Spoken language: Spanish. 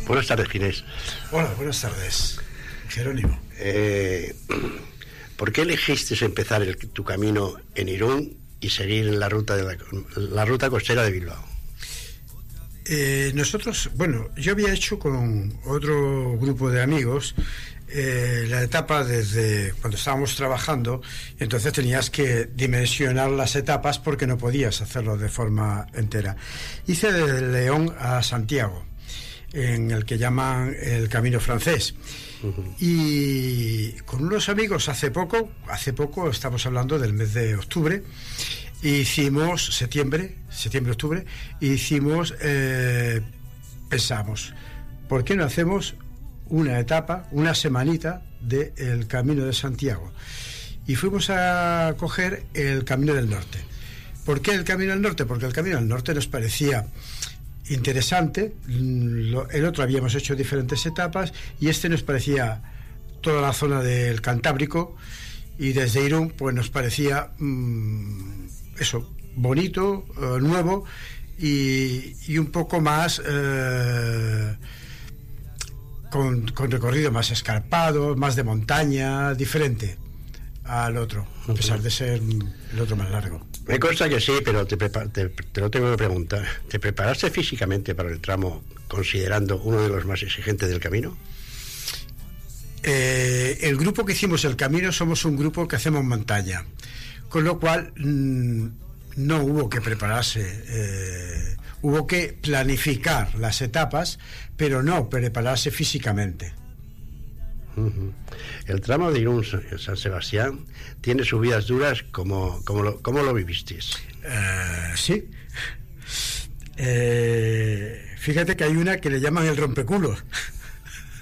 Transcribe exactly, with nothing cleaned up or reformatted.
Buenas tardes, Ginés. Hola, buenas tardes, Jerónimo. Eh, ¿Por qué elegiste empezar el, tu camino en Irún y seguir en la ruta, de la, la ruta costera de Bilbao? Eh, nosotros, bueno, yo había hecho con otro grupo de amigos eh, la etapa desde cuando estábamos trabajando, y entonces tenías que dimensionar las etapas porque no podías hacerlo de forma entera. Hice desde León a Santiago, en el que llaman el Camino Francés. Uh-huh. Y con unos amigos hace poco, hace poco, estamos hablando del mes de octubre, hicimos septiembre, septiembre-octubre, hicimos, eh, pensamos, ¿por qué no hacemos una etapa, una semanita del Camino de Santiago? Y fuimos a coger el Camino del Norte. ¿Por qué el Camino del Norte? Porque el Camino del Norte nos parecía interesante. El otro habíamos hecho diferentes etapas y este nos parecía toda la zona del Cantábrico, y desde Irún pues nos parecía mmm, eso, bonito, eh, nuevo y, y un poco más eh, con, con recorrido más escarpado, más de montaña, diferente al otro, a pesar de ser el otro más largo. Me consta que sí, pero te, prepar, te, te lo tengo que preguntar. ¿Te preparaste físicamente para el tramo considerando uno de los más exigentes del camino? Eh, el grupo que hicimos el camino somos un grupo que hacemos montaña, con lo cual mmm, no hubo que prepararse, eh, hubo que planificar las etapas, pero no prepararse físicamente. Uh-huh. El tramo de Irún-San Sebastián tiene subidas duras. ¿Cómo, cómo, lo, cómo lo vivisteis? Uh, sí. Eh, fíjate que hay una que le llaman el rompeculos.